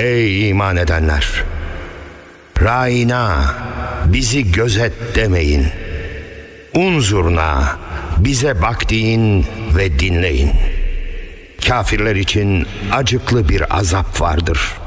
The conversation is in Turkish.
Ey iman edenler! Râina, bizi gözet demeyin. Unzurna, bize bak deyin ve dinleyin. Kafirler için acıklı bir azap vardır.